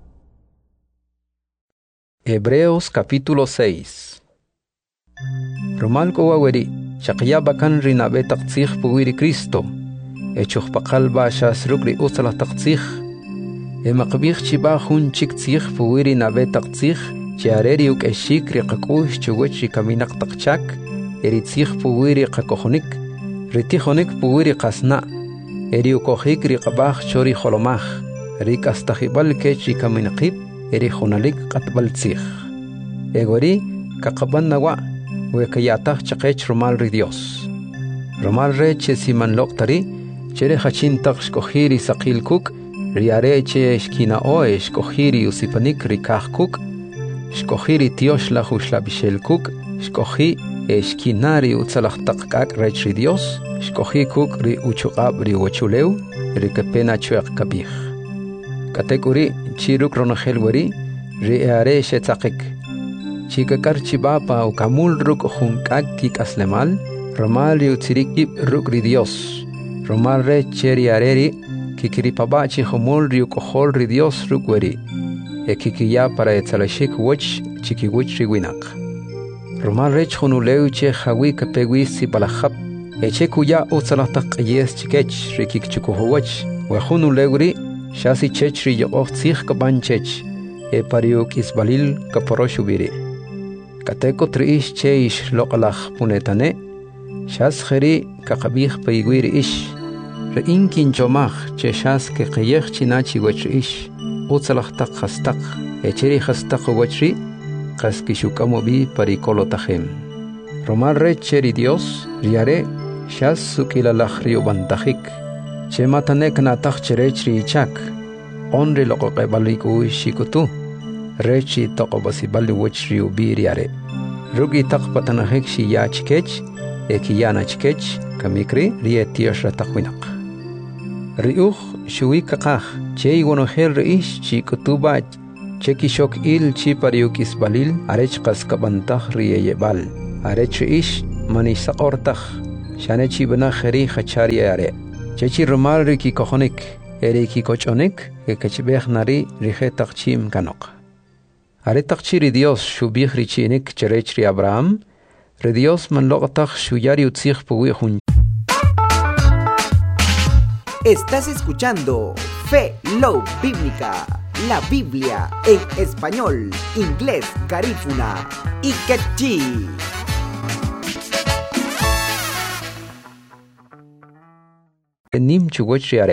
Hebreos capítulo seis. Romal kowaweri. Shaqya bakan rinabe taqtzich puwiri Cristo. Echuch paqalba shas rukri usala taqtzich. E maqbich chiba hun chik tzich puwiri nabe taqtzich. Chiareri uk eshik riqakush chuguch rikaminak taqchak. Eritzich puwiri qakohonik. Ritihonik puwiri qasna. Eri ukohik riqabach chori holomach. Rik astahibal kech rikaminaqib. Eri honalik qatbal tzich. Egori kaqaban nawa. Wekayatah chaqech romal ri Dios. Romal re che siman loqtari. Chere hachin taq shkohiri saqil kuk. Riare che shkina oe shkohiri usipanik rikah kuk. Shkohiri tiosh la hushla bishel kuk. Shkohi e shkinari utzalach taqkak rech ri Dios. Shkohi kuk ri uchuqab ri wachuleu. Ri kapena chueq kabih. Katekuri chiruk ronahel wari. Ri eare shetzaqik. Chikakar chibapa ukamul ruk hunkak kik aslemal. Romal ri utzirikib ruk ri Dios. Romal re cheri areri. Kikiripaba chi humul ri ukohol ri Dios ruk wari. E kikiya para etzalashik wach chikiwich ri winak. Romal rech hunuleu che hawi kapegwi si balahab. Eche kuya utzalatak yes chikech rikik chukuhuwach. Wa hunulewri shasi chech ri yoqof tzich kaban chech. E pariuk isbalil kaporoshubiri. Kateko triish che ish loqalach punetane. Shas kheri kakabih paigwiri ish. Re inkin chomach che shas ke qiyech chinachi wach ish. Utzalach tak khastak. Echeri khastak wachri. Qaskishukamobi parikolotahem. Romal re cheri Dios. Riare. Shas sukilalach rio bantajik. Che matanek natach cherech ri ichak. Onri loqoqe baliku shikutu. Rechi taqobasi bali wach rio biriare. Rugi taqpatanahek shi ya chikech. Ekiyana chikech. Kamikri rie tioshra taqwinak. Riuch shuwi kakach. Che iwonohel reish chikutu bach. Chekishok il chi pariuk isbalil arech qaskabantah riyebal. Arech ish manisaqortah. Shane chi bana khari khachari are. Chechi rumal riki kohonik. Eriki kochonik. Ekachbeh nari rije taqchim kanok. Are taqchiri Dios shubih richinik cherechri Abraham. Re Dios man loqtah shuyari utzih puwihun. Estás escuchando Fe Low Bíblica, la Biblia en español, inglés, garífuna y quechí. Nim chugochri are.